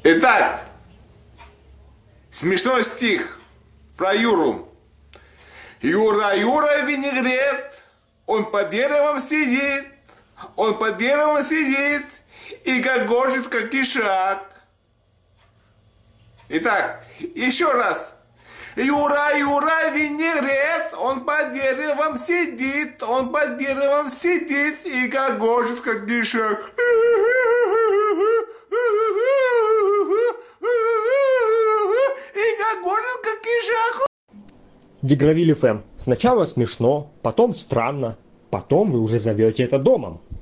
Итак, смешной стих про Юру. Юра, Юра, винегрет, он под деревом сидит, и гогочет, как ишак. Итак, еще раз. Юра, Юра, винегрет, он под деревом сидит, и гогочет, как ишак. Дегравиль ФМ. Сначала смешно, потом странно, потом вы уже зовете это домом.